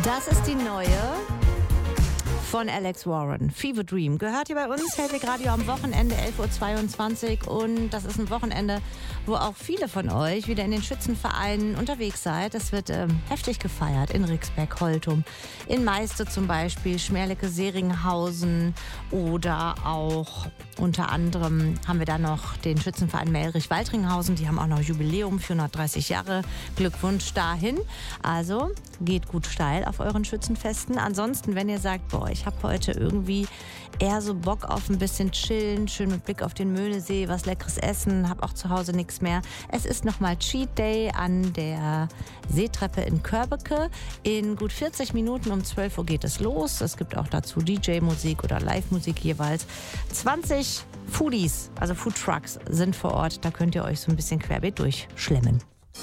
Das ist die neue von Alex Warren. Fever Dream. Gehört ihr bei uns, Hellweg Radio am Wochenende 11.22 Uhr. Und das ist ein Wochenende, wo auch viele von euch wieder in den Schützenvereinen unterwegs seid. Es wird heftig gefeiert in Rixberg, Holtum, in Meiste zum Beispiel, Schmerlecke, Seringhausen oder auch unter anderem haben wir da noch den Schützenverein Melrich-Waltringhausen. Die haben auch noch Jubiläum, 430 Jahre. Glückwunsch dahin. Also geht gut steil auf euren Schützenfesten. Ansonsten, wenn ihr sagt, boah, ich habe heute irgendwie eher so Bock auf ein bisschen chillen, schön mit Blick auf den Möhnesee, was leckeres essen, habe auch zu Hause nichts mehr. Es ist nochmal Cheat Day an der Seetreppe in Körbeke. In gut 40 Minuten um 12 Uhr geht es los. Es gibt auch dazu DJ-Musik oder Live-Musik jeweils. 20 Foodies, also Food Trucks, sind vor Ort. Da könnt ihr euch so ein bisschen querbeet durchschlemmen.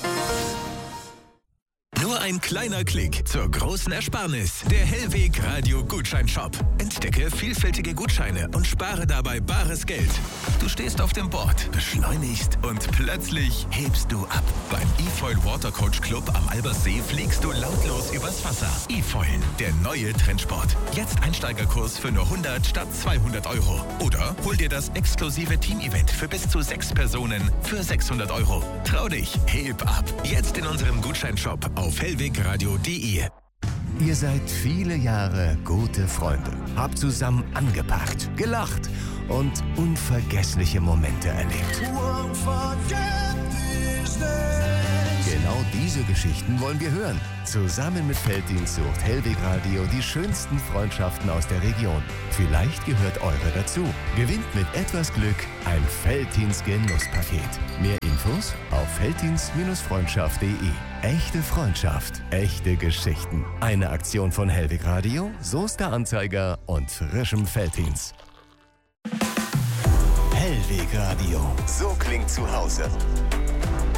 Nur ein kleiner Klick zur großen Ersparnis. Der Hellweg Radio Gutscheinshop. Entdecke vielfältige Gutscheine und spare dabei bares Geld. Du stehst auf dem Board, beschleunigst und plötzlich hebst du ab. Beim eFoil Watercoach Club am Alberssee fliegst du lautlos übers Wasser. eFoil, der neue Trendsport. Jetzt Einsteigerkurs für nur 100 statt 200 Euro. Oder hol dir das exklusive Team-Event für bis zu 6 Personen für 600 Euro. Trau dich, heb ab. Jetzt in unserem Gutscheinshop auf hellwegradio.de. Ihr seid viele Jahre gute Freunde, habt zusammen angepackt, gelacht und unvergessliche Momente erlebt. Genau diese Geschichten wollen wir hören. Zusammen mit Felddienst sucht Hellweg Radio die schönsten Freundschaften aus der Region. Vielleicht gehört eure dazu. Gewinnt mit etwas Glück ein Felddienst-Genusspaket. Mehr Infos auf felddienst-freundschaft.de. Echte Freundschaft, echte Geschichten. Eine Aktion von Hellweg Radio, Soester Anzeiger und frischem Felddienst. Hellweg Radio. So klingt zu Hause.